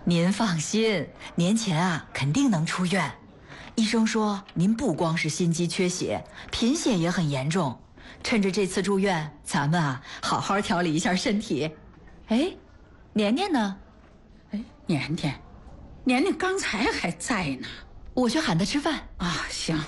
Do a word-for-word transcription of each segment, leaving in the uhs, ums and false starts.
您放心，年前啊肯定能出院。医生说您不光是心肌缺血，贫血也很严重。趁着这次住院，咱们啊好好调理一下身体。哎，年年呢？ 哎，年年，年年刚才还在呢。 我去喊他吃饭啊。行。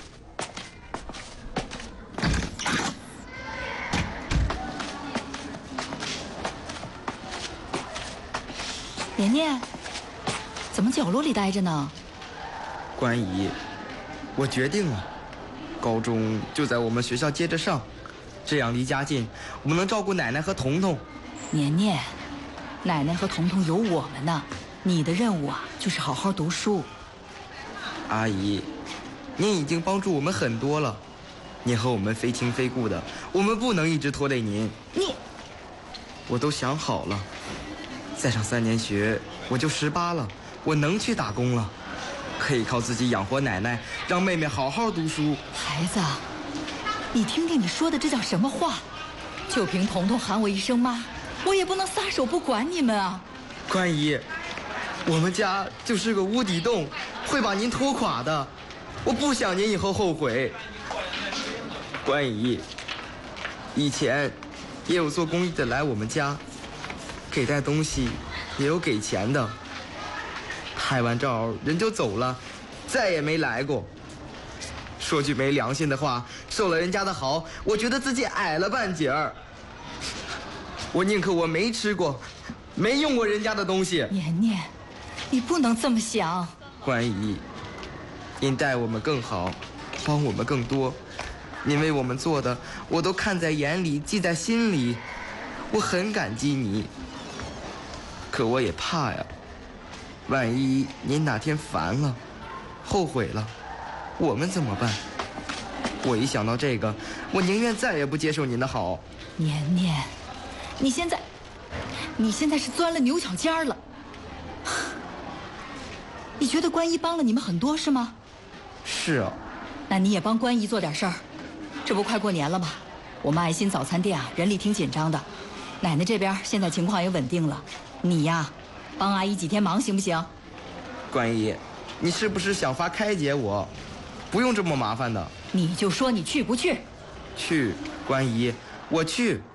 年年，怎么角落里待着呢？ 关姨，我决定了，高中就在我们学校接着上，这样离家近，我们能照顾奶奶和彤彤。 年年，奶奶和彤彤有我们呢，你的任务啊就是好好读书。 阿姨，您已经帮助我们很多了，您和我们非亲非故的，我们不能一直拖累您。 你， 我都想好了，再上三年学我就十八了，我能去打工了，可以靠自己养活奶奶，让妹妹好好读书。 孩子，你听听你说的这叫什么话？就凭彤彤喊我一声妈，我也不能撒手不管你们啊。 关姨，我们家就是个无底洞，会把您拖垮的，我不想您以后后悔。关姨，以前也有做公益的来我们家，给带东西，也有给钱的。拍完照人就走了，再也没来过。说句没良心的话，受了人家的好，我觉得自己矮了半截儿。我宁可我没吃过，没用过人家的东西。 年年，你不能这么想。 关姨，您待我们更好，帮我们更多，您为我们做的，我都看在眼里，记在心里，我很感激你。可我也怕呀，万一您哪天烦了，后悔了，我们怎么办？我一想到这个，我宁愿再也不接受您的好。 年年，你现在，你现在是钻了牛角尖了。你觉得关姨帮了你们很多是吗？ 是啊。 那你也帮关姨做点事儿。这不快过年了吗？我们爱心早餐店啊，人力挺紧张的。奶奶这边现在情况也稳定了，你呀，帮阿姨几天忙行不行？ 关姨，你是不是想法开解我？不用这么麻烦的。 你就说你去不去？ 去，关姨，我去。